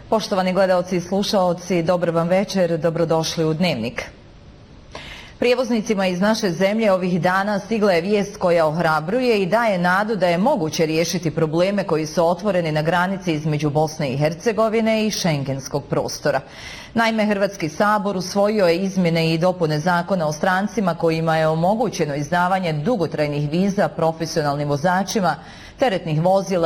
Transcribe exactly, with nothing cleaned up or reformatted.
Poštovani gledaoci i slušaoci, dobar vam večer, dobrodošli u Dnevnik. Prijevoznicima iz naše zemlje ovih dana stigla je vijest koja ohrabruje i daje nadu da je moguće riješiti probleme koji su otvoreni na granici između Bosne i Hercegovine i šengenskog prostora. Naime, Hrvatski sabor usvojio je izmjene i dopune zakona o strancima kojima je omogućeno izdavanje dugotrajnih viza profesionalnim vozačima teretnih vozila